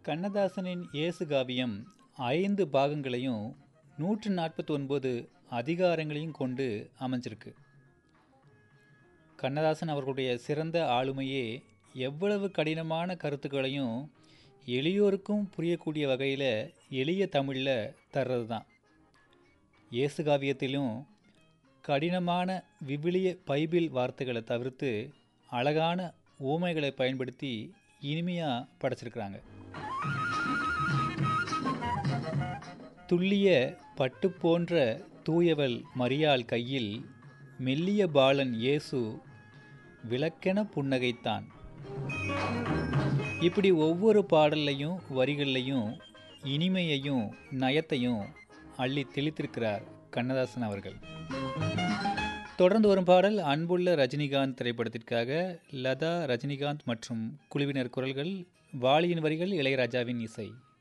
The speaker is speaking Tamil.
கண்ணதாசனின் இயேசு காவியம் 5 பாகங்களையும் 149 அதிகாரங்களையும் கொண்டு அமைஞ்சிருக்கு. கண்ணதாசன் அவர்களுடைய சிறந்த ஆளுமையே எவ்வளவு கடினமான கருத்துக்களையும் எளியோருக்கும் புரியக்கூடிய வகையில் எளிய தமிழில் தர்றது தான். இயேசு காவியத்திலும் கடினமான விவிலிய பைபிள் வார்த்தைகளை தவிர்த்து அழகான ஊமைகளை பயன்படுத்தி இனிமையாக படைச்சிருக்கிறாங்க. துல்லிய பட்டு போன்ற தூயவள் மரியாள் கையில் மெல்லிய பாலன் இயேசு விளக்கென புன்னகைத்தான். இப்படி ஒவ்வொரு பாடல்லையும் வரிகள்லையும் இனிமையையும் நயத்தையும் அள்ளி தெளித்திருக்கிறார் கண்ணதாசன் அவர்கள். தொடர்ந்து வரும் பாடல் அன்புள்ள ரஜினிகாந்த் திரைப்படத்திற்காக லதா, ரஜினிகாந்த் மற்றும் குழுவினர் குரல்கள், வாலியின் வரிகள், இளையராஜாவின் இசை.